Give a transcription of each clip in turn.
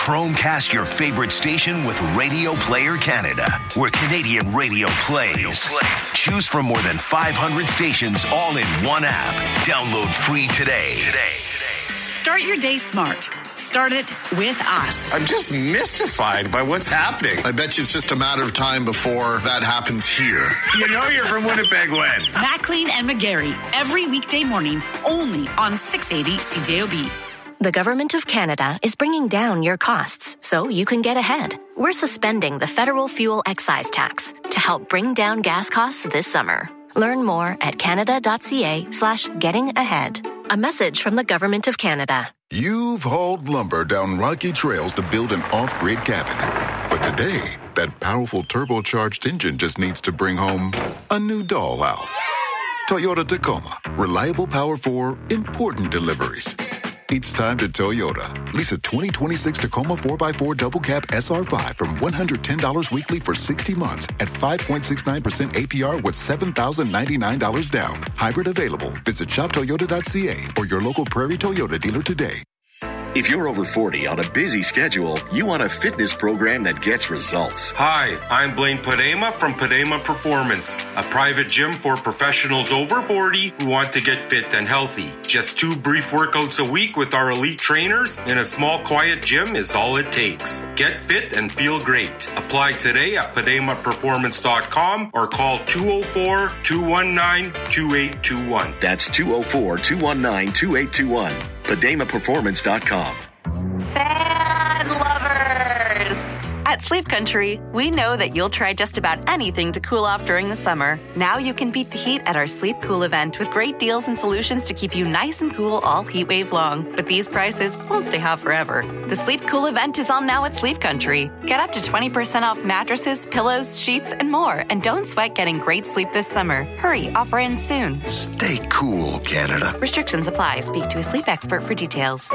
Chromecast your favorite station with Radio Player Canada, where Canadian radio plays. Choose from more than 500 stations all in one app. Download free today. Start your day smart. Start it with us. I'm just mystified by what's happening. I bet you it's just a matter of time before that happens here. You know you're from Winnipeg when? Maclean and McGarry, every weekday morning, only on 680 CJOB. The Government of Canada is bringing down your costs so you can get ahead. We're suspending the federal fuel excise tax to help bring down gas costs this summer. Learn more at canada.ca/gettingahead. A message from the Government of Canada. You've hauled lumber down rocky trails to build an off-grid cabin. But today, that powerful turbocharged engine just needs to bring home a new dollhouse. Toyota Tacoma. Reliable power for important deliveries. It's time to Toyota. Lease a 2026 Tacoma 4x4 double cab SR5 from $110 weekly for 60 months at 5.69% APR with $7,099 down. Hybrid available. Visit shoptoyota.ca or your local Prairie Toyota dealer today. If you're over 40 on a busy schedule, you want a fitness program that gets results. Hi, I'm Blaine Padema from Padema Performance, a private gym for professionals over 40 who want to get fit and healthy. Just 2 brief workouts a week with our elite trainers in a small, quiet gym is all it takes. Get fit and feel great. Apply today at pademaperformance.com or call 204-219-2821. That's 204-219-2821. PademaPerformance.com. Fan lovers! At Sleep Country, we know that you'll try just about anything to cool off during the summer. Now you can beat the heat at our Sleep Cool event with great deals and solutions to keep you nice and cool all heat wave long. But these prices won't stay hot forever. The Sleep Cool event is on now at Sleep Country. Get up to 20% off mattresses, pillows, sheets, and more. And don't sweat getting great sleep this summer. Hurry, offer ends soon. Stay cool, Canada. Restrictions apply. Speak to a sleep expert for details.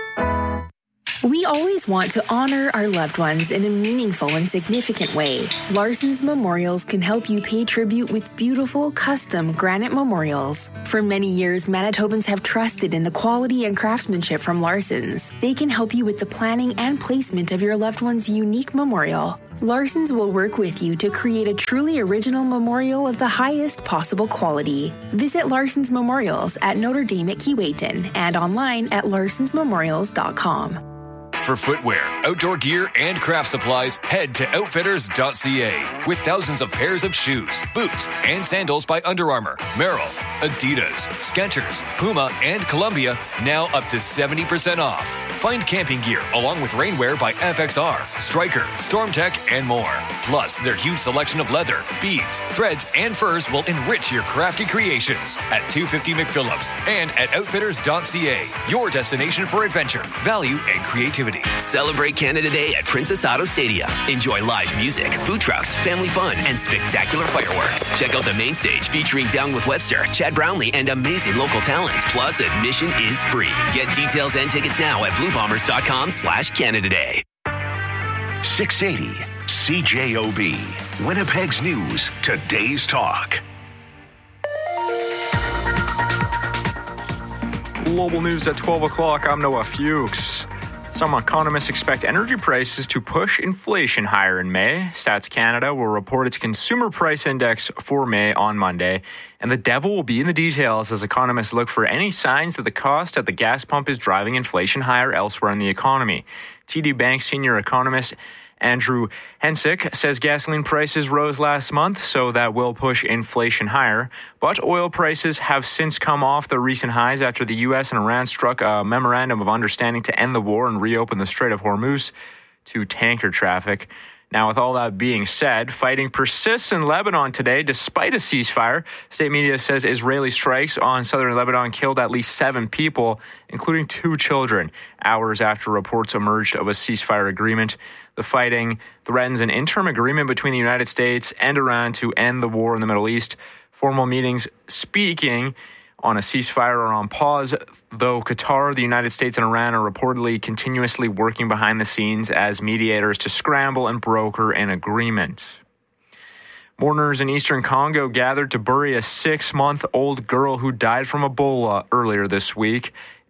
We always want to honor our loved ones in a meaningful and significant way. Larson's Memorials can help you pay tribute with beautiful, custom granite memorials. For many years, Manitobans have trusted in the quality and craftsmanship from Larson's. They can help you with the planning and placement of your loved one's unique memorial. Larson's will work with you to create a truly original memorial of the highest possible quality. Visit Larson's Memorials at Notre Dame at Keewatin and online at larsonsmemorials.com. For footwear, outdoor gear, and craft supplies, head to outfitters.ca. With thousands of pairs of shoes, boots, and sandals by Under Armour, Merrell, Adidas, Skechers, Puma, and Columbia, now up to 70% off. Find camping gear along with rainwear by FXR, Stryker, StormTech, and more. Plus, their huge selection of leather, beads, threads, and furs will enrich your crafty creations at 250 McPhillips and at outfitters.ca. Your destination for adventure, value, and creativity. Celebrate Canada Day at Princess Auto Stadium. Enjoy live music, food trucks, family fun, and spectacular fireworks. Check out the main stage featuring Down with Webster, Chad Brownlee, and amazing local talent. Plus, admission is free. Get details and tickets now at bluebombers.com/Canada Day. 680 CJOB. Winnipeg's News. Today's Talk. Global news at 12 o'clock. I'm Noah Fuchs. Some economists expect energy prices to push inflation higher in May. Stats Canada will report its consumer price index for May on Monday. And the devil will be in the details as economists look for any signs that the cost at the gas pump is driving inflation higher elsewhere in the economy. TD Bank senior economist Andrew Hensick says gasoline prices rose last month, so that will push inflation higher. But oil prices have since come off the recent highs after the U.S. and Iran struck a memorandum of understanding to end the war and reopen the Strait of Hormuz to tanker traffic. Now, with all that being said, fighting persists in Lebanon today despite a ceasefire. State media says Israeli strikes on southern Lebanon killed at least 7 people, including 2 children, hours after reports emerged of a ceasefire agreement. The fighting threatens an interim agreement between the United States and Iran to end the war in the Middle East. Formal meetings speaking on a ceasefire are on pause, though Qatar, the United States, and Iran are reportedly continuously working behind the scenes as mediators to scramble and broker an agreement. Mourners in eastern Congo gathered to bury a 6-month-old girl who died from Ebola earlier this week.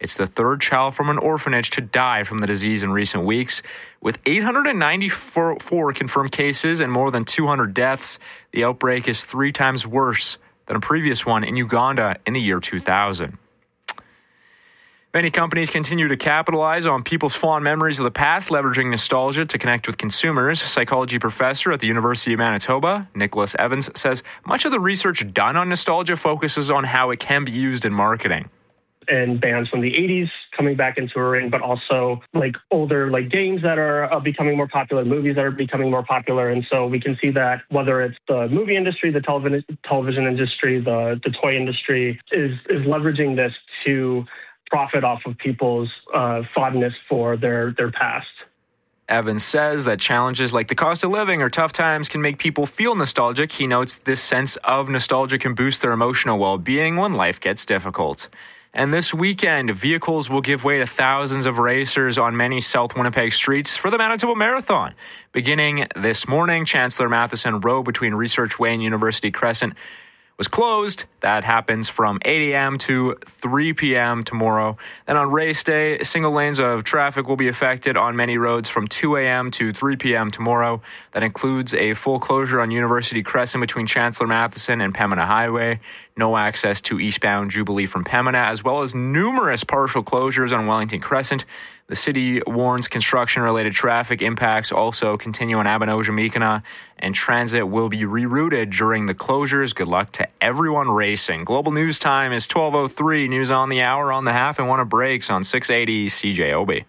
It's the third child from an orphanage to die from the disease in recent weeks. With 894 confirmed cases and more than 200 deaths, the outbreak is 3 times worse than a previous one in Uganda in the year 2000. Many companies continue to capitalize on people's fond memories of the past, leveraging nostalgia to connect with consumers. Psychology professor at the University of Manitoba, Nicholas Evans, says much of the research done on nostalgia focuses on how it can be used in marketing. And bands from the 80s coming back and touring, but also like older like games that are becoming more popular, movies that are becoming more popular. And so we can see that whether it's the movie industry, the television industry, the toy industry is leveraging this to profit off of people's fondness for their past. Evans says that challenges like the cost of living or tough times can make people feel nostalgic. He notes this sense of nostalgia can boost their emotional well-being when life gets difficult. And this weekend, vehicles will give way to thousands of racers on many South Winnipeg streets for the Manitoba Marathon. Beginning this morning, Chancellor Matheson Road between Research Way and University Crescent was closed. That happens from 8 a.m. to 3 p.m. tomorrow. Then on race day, single lanes of traffic will be affected on many roads from 2 a.m. to 3 p.m. tomorrow. That includes a full closure on University Crescent between Chancellor Matheson and Pembina Highway. No access to eastbound Jubilee from Pembina, as well as numerous partial closures on Wellington Crescent. The city warns construction-related traffic impacts also continue on Abinoja-Mekina, and transit will be rerouted during the closures. Good luck to everyone racing. Global News Time is 12:03. News on the hour, on the half, and one of breaks on 680 CJOB.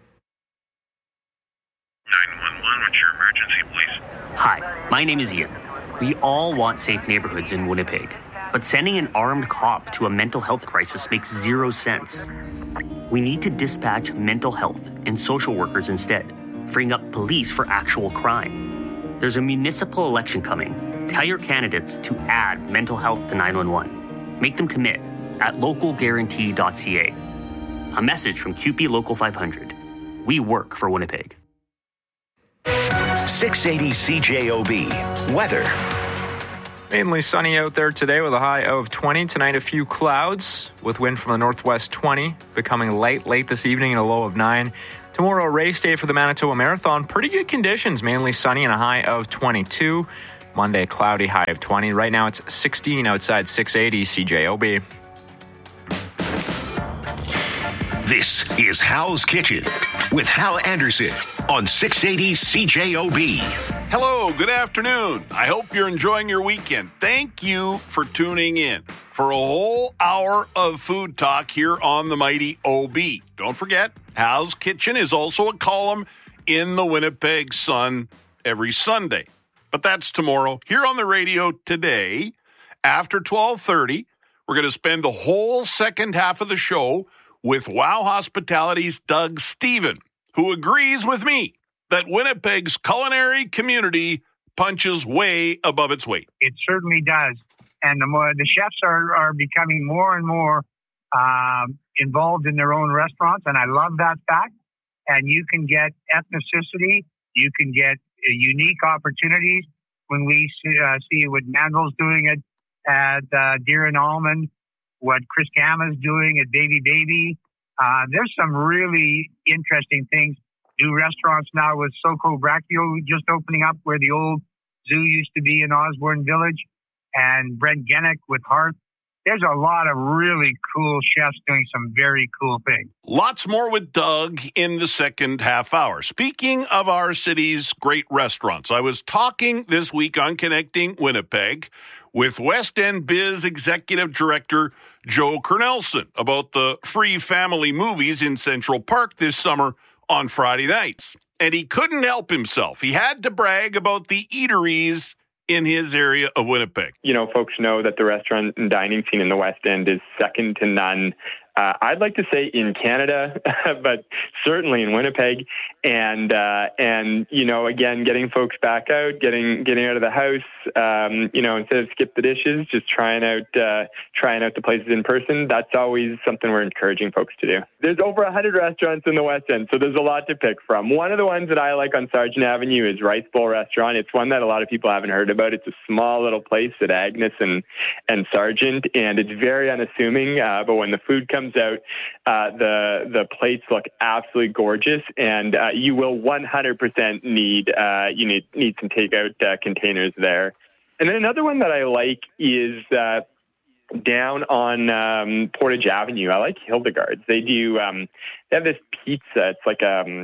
911, what's your emergency, please? Hi, my name is Ian. We all want safe neighborhoods in Winnipeg, but sending an armed cop to a mental health crisis makes zero sense. We need to dispatch mental health and social workers instead, freeing up police for actual crime. There's a municipal election coming. Tell your candidates to add mental health to 911. Make them commit at localguarantee.ca. A message from QP Local 500. We work for Winnipeg. 680 CJOB. Weather. Mainly sunny out there today with a high of 20. Tonight, a few clouds with wind from the northwest 20, becoming light late this evening and a low of 9. Tomorrow, race day for the Manitoba Marathon. Pretty good conditions, mainly sunny and a high of 22. Monday, cloudy, high of 20. Right now, it's 16 outside 680 CJOB. This is Hal's Kitchen with Hal Anderson on 680 CJOB. Hello, good afternoon. I hope you're enjoying your weekend. Thank you for tuning in for a whole hour of food talk here on the mighty OB. Don't forget, Hal's Kitchen is also a column in the Winnipeg Sun every Sunday. But that's tomorrow. Here on the radio today, after 12:30, we're going to spend the whole second half of the show with Wow Hospitality's Doug Steven, who agrees with me that Winnipeg's culinary community punches way above its weight. It certainly does. And the chefs are becoming more and more involved in their own restaurants, and I love that fact. And you can get ethnicity, you can get unique opportunities. When we see what Mandel's doing at Deer and Almond, what Chris Gamma's doing at Baby Baby, there's some really interesting things. New restaurants now with Soko Brachio just opening up where the old zoo used to be in Osborne Village, and Brent Gennick with Hearth. There's a lot of really cool chefs doing some very cool things. Lots more with Doug in the second half hour. Speaking of our city's great restaurants, I was talking this week on Connecting Winnipeg with West End Biz Executive Director Joe Kernelson about the free family movies in Central Park this summer on Friday nights. And he couldn't help himself. He had to brag about the eateries in his area of Winnipeg. You know, folks know that the restaurant and dining scene in the West End is second to none. I'd like to say in Canada, but certainly in Winnipeg. And you know, again, getting folks back out, getting out of the house, you know, instead of skip the dishes, just trying out the places in person. That's always something we're encouraging folks to do. There's over 100 restaurants in the West End, so there's a lot to pick from. One of the ones that I like on Sargent Avenue is Rice Bowl Restaurant. It's one that a lot of people haven't heard about. It's a small little place at Agnes and Sargent, and it's very unassuming. But when the food comes comes out, the plates look absolutely gorgeous, and you will 100% need some takeout containers there. And then another one that I like is down on Portage Avenue. I like Hildegard's. They do. They have this pizza. It's like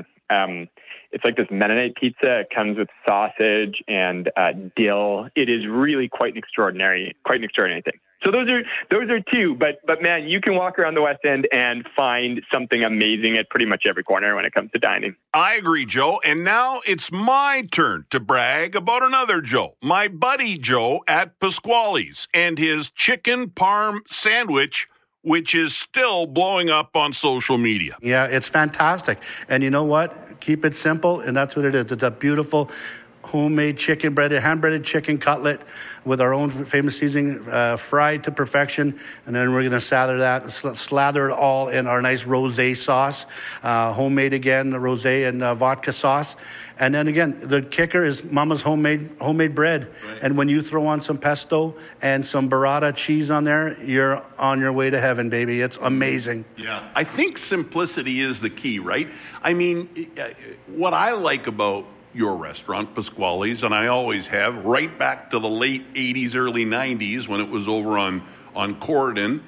this Mennonite pizza. It comes with sausage and dill. It is really quite an extraordinary thing. So those are two. But man, you can walk around the West End and find something amazing at pretty much every corner when it comes to dining. I agree, Joe. And now it's my turn to brag about another Joe, my buddy Joe at Pasquale's and his chicken parm sandwich, which is still blowing up on social media. Yeah, it's fantastic. And you know what? Keep it simple, and that's what it is. It's a beautiful homemade hand-breaded chicken cutlet with our own famous seasoning, fried to perfection. And then we're going to slather it all in our nice rosé sauce, homemade again, the rosé and vodka sauce. And then again, the kicker is Mama's homemade bread. Right. And when you throw on some pesto and some burrata cheese on there, you're on your way to heaven, baby. It's amazing. Yeah. I think simplicity is the key, right? I mean, what I like about your restaurant, Pasquale's, and I always have, right back to the late 80s, early 90s when it was over on Corridon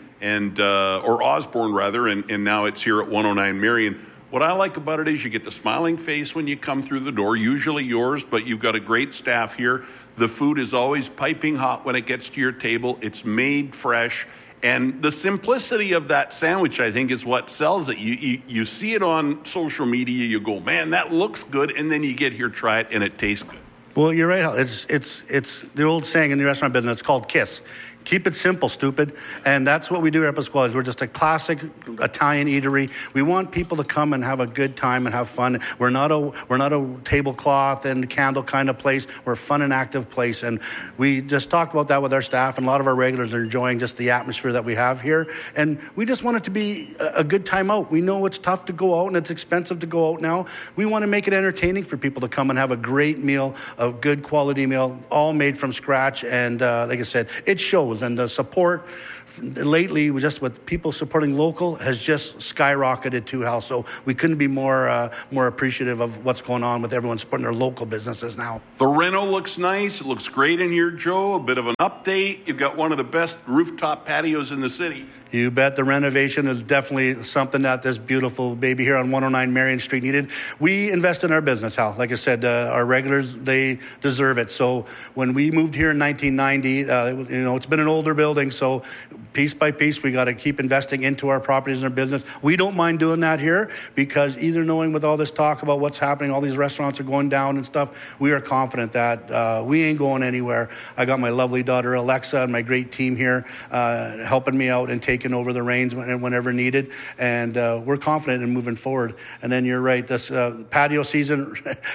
or Osborne rather, and now it's here at 109 Marion. What I like about it is you get the smiling face when you come through the door, usually yours, but you've got a great staff here. The food is always piping hot when it gets to your table. It's made fresh. And the simplicity of that sandwich, I think, is what sells it. You see it on social media, you go, man, that looks good, and then you get here, try it, and it tastes good. Well, you're right. It's the old saying in the restaurant business, it's called KISS. Keep it simple, stupid. And that's what we do at Pasquale's. We're just a classic Italian eatery. We want people to come and have a good time and have fun. We're not a tablecloth and candle kind of place. We're a fun and active place. And we just talked about that with our staff, and a lot of our regulars are enjoying just the atmosphere that we have here. And we just want it to be a good time out. We know it's tough to go out and it's expensive to go out now. We want to make it entertaining for people to come and have a great meal, a good quality meal, all made from scratch. And like I said, it shows. And the support lately, just with people supporting local, has just skyrocketed too, Hal. So we couldn't be more appreciative of what's going on with everyone supporting their local businesses now. The reno looks nice. It looks great in here, Joe. A bit of an update. You've got one of the best rooftop patios in the city. You bet. The renovation is definitely something that this beautiful baby here on 109 Marion Street needed. We invest in our business, Hal. Like I said, our regulars, they deserve it. So when we moved here in 1990, it's been an older building, so piece by piece, we got to keep investing into our properties and our business. We don't mind doing that here because either knowing with all this talk about what's happening, all these restaurants are going down and stuff, we are confident that we ain't going anywhere. I got my lovely daughter, Alexa, and my great team here helping me out and taking over the reins whenever needed. And we're confident in moving forward. And then you're right, this patio season,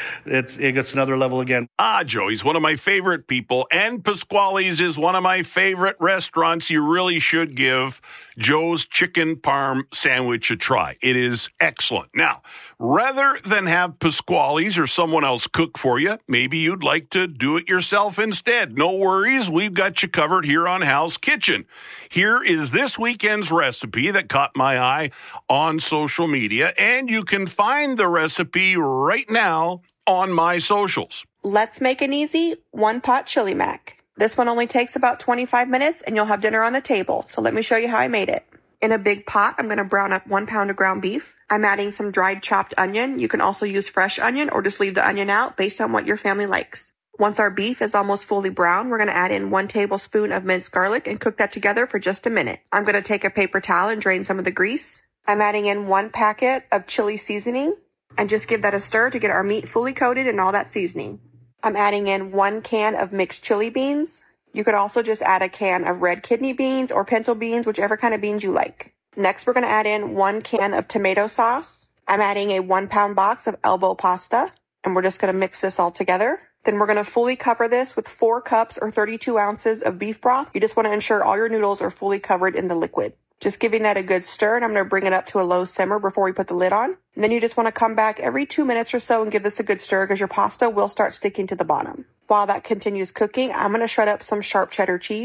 it gets another level again. Joey's one of my favorite people, and Pasquale's is one of my favorite restaurants. You really should give Joe's chicken parm sandwich a try. It is excellent. Now, rather than have Pasquale's or someone else cook for you, maybe you'd like to do it yourself instead. No worries. We've got you covered here on Hal's Kitchen. Here is this weekend's recipe that caught my eye on social media, and you can find the recipe right now on my socials. Let's make it easy. 1 pot chili mac. This one only takes about 25 minutes and you'll have dinner on the table. So let me show you how I made it. In a big pot, I'm going to brown up 1 pound of ground beef. I'm adding some dried chopped onion. You can also use fresh onion or just leave the onion out based on what your family likes. Once our beef is almost fully brown, we're going to add in 1 tablespoon of minced garlic and cook that together for just a minute. I'm going to take a paper towel and drain some of the grease. I'm adding in 1 packet of chili seasoning and just give that a stir to get our meat fully coated in all that seasoning. I'm adding in 1 can of mixed chili beans. You could also just add a can of red kidney beans or pinto beans, whichever kind of beans you like. Next, we're going to add in 1 can of tomato sauce. I'm adding a 1 pound box of elbow pasta, and we're just going to mix this all together. Then we're going to fully cover this with 4 cups or 32 ounces of beef broth. You just want to ensure all your noodles are fully covered in the liquid. Just giving that a good stir, and I'm going to bring it up to a low simmer before we put the lid on. And then you just want to come back every 2 minutes or so and give this a good stir because your pasta will start sticking to the bottom. While that continues cooking, I'm going to shred up some sharp cheddar cheese.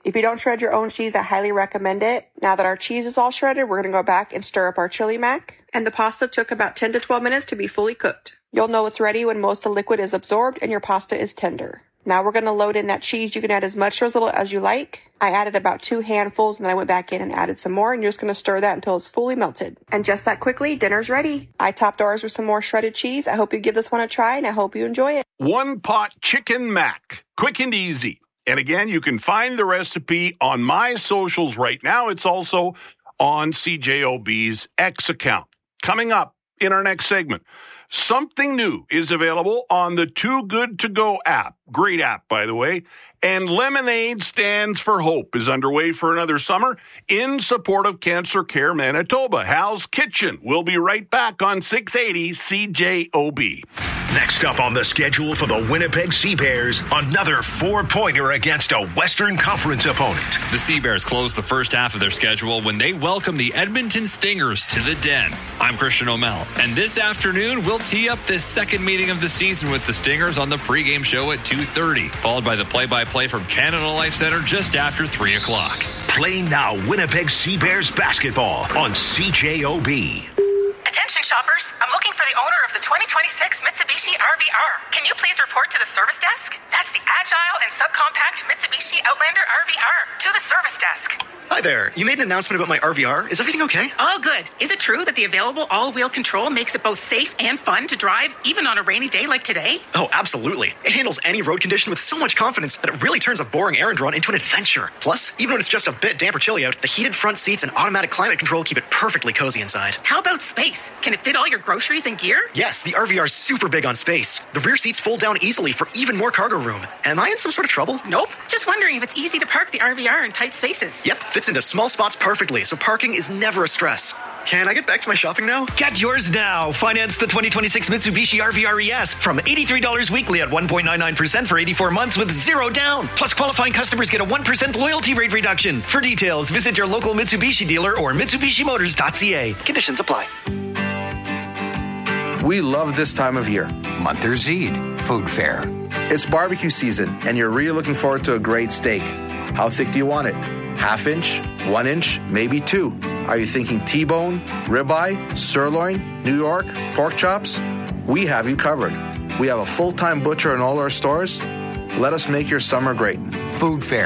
If you don't shred your own cheese, I highly recommend it. Now that our cheese is all shredded, we're going to go back and stir up our chili mac. And the pasta took about 10 to 12 minutes to be fully cooked. You'll know it's ready when most of the liquid is absorbed and your pasta is tender. Now we're going to load in that cheese. You can add as much or as little as you like. I added about 2 handfuls and then I went back in and added some more, and you're just going to stir that until it's fully melted. And just that quickly, dinner's ready. I topped ours with some more shredded cheese. I hope you give this one a try and I hope you enjoy it. One pot chicken mac. Quick and easy. And again, you can find the recipe on my socials right now. It's also on CJOB's X account. Coming up in our next segment, something new is available on the Too Good To Go app. Great app, by the way. And Lemonade Stands for Hope is underway for another summer in support of Cancer Care Manitoba. Hal's Kitchen. We'll be right back on 680 CJOB. Next up on the schedule for the Winnipeg Sea Bears, another 4-pointer against a Western Conference opponent. The Sea Bears close the first half of their schedule when they welcome the Edmonton Stingers to the Den. I'm Christian O'Mell, and this afternoon we'll tee up this second meeting of the season with the Stingers on the pregame show at 2:30, followed by the play-by-play from Canada Life Center just after 3 o'clock. Play now Winnipeg Sea Bears basketball on CJOB. Attention shoppers, I'm looking for the owner of the 2026 Mitsubishi RVR. Can you please report to the service desk? That's the agile and subcompact Mitsubishi Outlander RVR. To the service desk. Hi there. You made an announcement about my RVR. Is everything okay? All good. Is it true that the available all-wheel control makes it both safe and fun to drive, even on a rainy day like today? Oh, absolutely. It handles any road condition with so much confidence that it really turns a boring errand run into an adventure. Plus, even when it's just a bit damp or chilly out, the heated front seats and automatic climate control keep it perfectly cozy inside. How about space? Can it fit all your groceries and gear? Yes, the RVR is super big on space. The rear seats fold down easily for even more cargo room. Am I in some sort of trouble? Nope. Just wondering if it's easy to park the RVR in tight spaces. Yep, fits into small spots perfectly, so parking is never a stress. Can I get back to my shopping now? Get yours now. Finance the 2026 Mitsubishi RVR ES from $83 weekly at 1.99% for 84 months with zero down. Plus, qualifying customers get a 1% loyalty rate reduction. For details, visit your local Mitsubishi dealer or MitsubishiMotors.ca. Conditions apply. We love this time of year. Monter's Eid Food Fair. It's barbecue season, and you're really looking forward to a great steak. How thick do you want it? Half inch, 1 inch, maybe 2. Are you thinking T-bone, ribeye, sirloin, New York, pork chops? We have you covered. We have a full-time butcher in all our stores. Let us make your summer great. Food Fair.